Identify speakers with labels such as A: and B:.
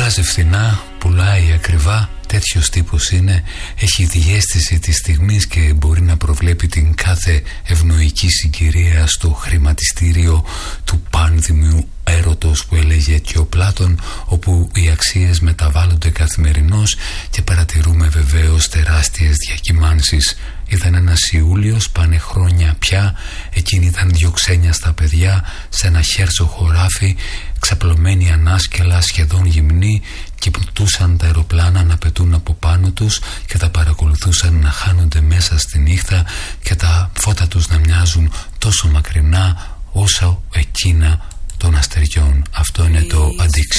A: Βγάζει φθηνά, πουλάει ακριβά. Τέτοιος τύπος είναι, έχει διαίσθηση της στιγμής και μπορεί να προβλέπει την κάθε ευνοϊκή συγκυρία στο χρηματιστήριο του πάνδημιου έρωτος που έλεγε και ο Πλάτων, όπου οι αξίες μεταβάλλονται καθημερινώς και παρατηρούμε βεβαίως τεράστιες διακυμάνσεις. Ήταν ένας Ιούλιος, πάνε χρόνια πια. Εκείνοι ήταν δυο ξένια στα παιδιά σε ένα χέρσο χωράφι, ξαπλωμένοι ανάσκελα, σχεδόν γυμνοί, και πτούσαν τα αεροπλάνα να πετούν από πάνω τους και τα παρακολουθούσαν να χάνονται μέσα στη νύχτα και τα φώτα τους να μοιάζουν τόσο μακρινά όσο εκείνα των αστεριών. Αυτό είναι το αντίξι.